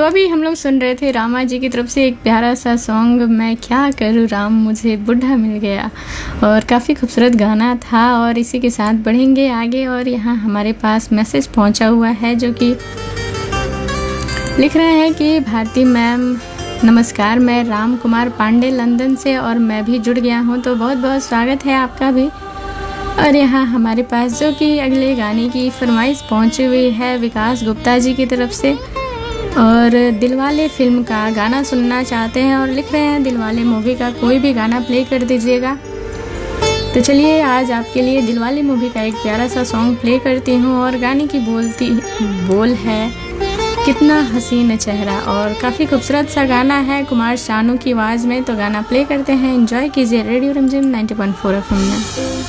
तो अभी हम लोग सुन रहे थे रामा जी की तरफ से एक प्यारा सा सॉन्ग, मैं क्या करूँ राम मुझे बुढ़ा मिल गया, और काफ़ी खूबसूरत गाना था। और इसी के साथ बढ़ेंगे आगे, और यहाँ हमारे पास मैसेज पहुँचा हुआ है जो कि लिख रहे हैं कि भारती मैम नमस्कार, मैं राम कुमार पांडे लंदन से और मैं भी जुड़ गया हूँ, तो बहुत बहुत स्वागत है आपका भी। और यहाँ हमारे पास जो कि अगले गाने की फरमाइश पहुँची हुई है विकास गुप्ता जी की तरफ से, और दिलवाले फिल्म का गाना सुनना चाहते हैं और लिख रहे हैं दिलवाले मूवी का कोई भी गाना प्ले कर दीजिएगा। तो चलिए आज आपके लिए दिलवाले मूवी का एक प्यारा सा सॉन्ग प्ले करती हूँ, और गाने की बोल है कितना हसीन चेहरा, और काफ़ी खूबसूरत सा गाना है कुमार शानू की आवाज़ में। तो गाना प्ले करते हैं, एंजॉय कीजिए रेडियो रिमझिम 90.4 FM में।